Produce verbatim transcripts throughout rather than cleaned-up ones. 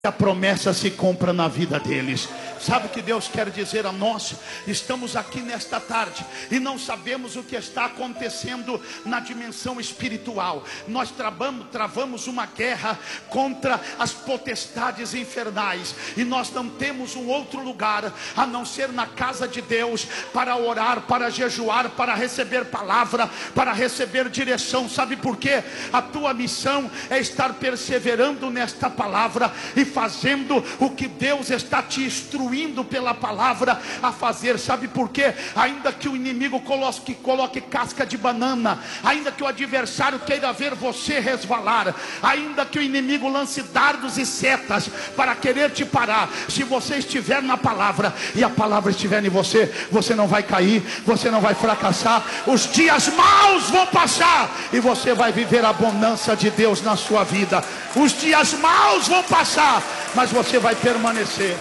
a promessa se compra na vida deles. Sabe o que Deus quer dizer a nós? Estamos aqui nesta tarde e não sabemos o que está acontecendo na dimensão espiritual. Nós travamos, travamos uma guerra contra as potestades infernais, e nós não temos um outro lugar a não ser na casa de Deus, para orar, para jejuar, para receber palavra, para receber direção. Sabe por quê? A tua missão é estar perseverando nesta palavra e fazendo o que Deus está te instruindo pela palavra a fazer. Sabe por quê? Ainda que o inimigo coloque, coloque casca de banana, ainda que o adversário queira ver você resvalar, ainda que o inimigo lance dardos e setas para querer te parar, se você estiver na palavra e a palavra estiver em você, você não vai cair, você não vai fracassar. Os dias maus vão passar e você vai viver a abundância de Deus na sua vida. Os dias maus vão passar, mas você vai permanecer.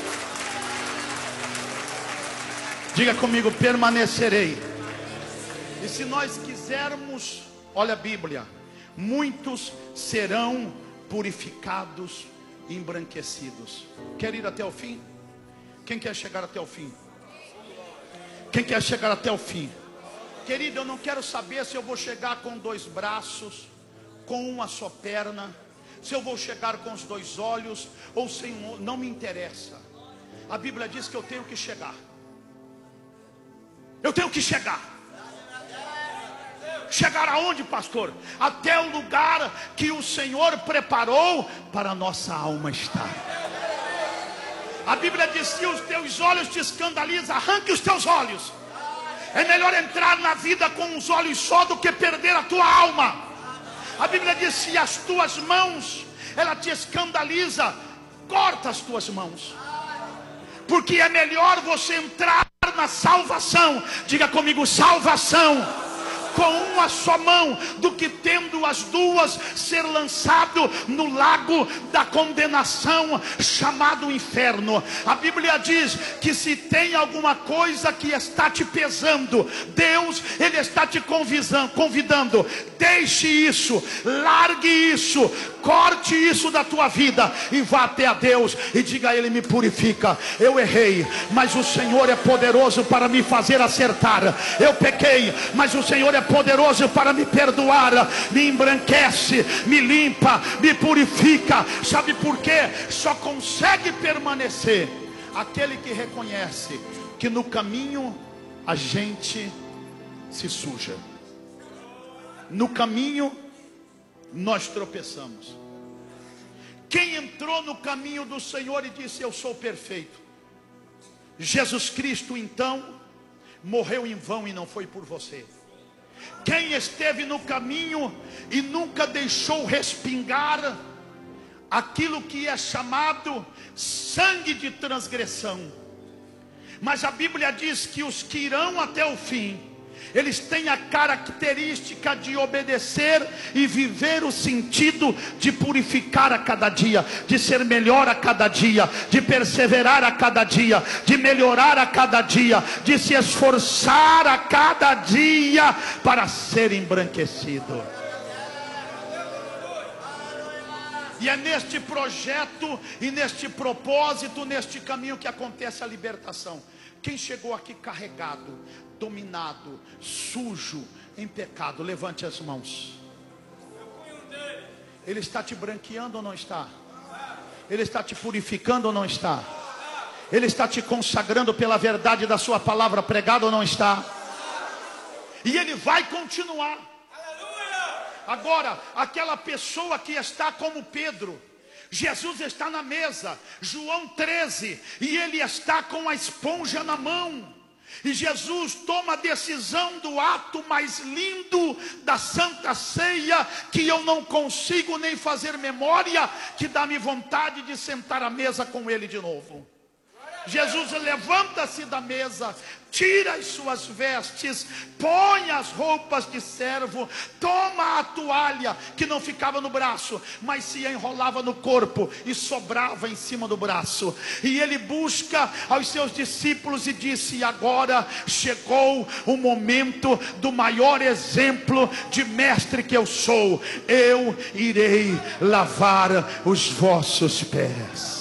Diga comigo: permanecerei. E se nós quisermos, olha a Bíblia: muitos serão purificados e embranquecidos. Quer ir até o fim? Quem quer chegar até o fim? Quem quer chegar até o fim? Querido, eu não quero saber se eu vou chegar com dois braços, com uma só perna, se eu vou chegar com os dois olhos ou sem um, não me interessa. A Bíblia diz que eu tenho que chegar. Eu tenho que chegar. Chegar aonde, pastor? Até o lugar que o Senhor preparou para a nossa alma estar. A Bíblia diz: se os teus olhos te escandalizam, arranque os teus olhos. É melhor entrar na vida com os olhos só do que perder a tua alma. A Bíblia diz: se as tuas mãos ela te escandaliza, corta as tuas mãos, porque é melhor você entrar na salvação. Diga comigo: salvação, com uma só mão, do que tendo as duas ser lançado no lago da condenação chamado inferno. A Bíblia diz que se tem alguma coisa que está te pesando, Deus ele está te convidando, convidando deixe isso, largue isso, corte isso da tua vida e vá até a Deus e diga a Ele: me purifica, eu errei, mas o Senhor é poderoso para me fazer acertar. Eu pequei, mas o Senhor é poderoso para me perdoar. Me embranquece, me limpa, me purifica. Sabe por quê? Só consegue permanecer aquele que reconhece que no caminho a gente se suja. No caminho nós tropeçamos. Quem entrou no caminho do Senhor e disse: eu sou perfeito? Jesus Cristo então morreu em vão e não foi por você. Quem esteve no caminho e nunca deixou respingar aquilo que é chamado sangue de transgressão. Mas a Bíblia diz que os que irão até o fim, eles têm a característica de obedecer e viver o sentido de purificar a cada dia, de ser melhor a cada dia, de perseverar a cada dia, de melhorar a cada dia, de se esforçar a cada dia para ser embranquecido. E é neste projeto e neste propósito, neste caminho que acontece a libertação. Quem chegou aqui carregado, dominado, sujo, em pecado, levante as mãos. Ele está te branqueando ou não está? Ele está te purificando ou não está? Ele está te consagrando pela verdade da sua palavra pregada ou não está? E ele vai continuar. Agora, aquela pessoa que está como Pedro, Jesus está na mesa, João treze, e ele está com a esponja na mão. E Jesus toma a decisão do ato mais lindo da Santa Ceia, que eu não consigo nem fazer memória, que dá-me vontade de sentar à mesa com ele de novo. Jesus levanta-se da mesa, tira as suas vestes, põe as roupas de servo, toma a toalha que não ficava no braço, mas se enrolava no corpo e sobrava em cima do braço. E ele busca aos seus discípulos e disse: agora chegou o momento do maior exemplo de mestre que eu sou. Eu irei lavar os vossos pés.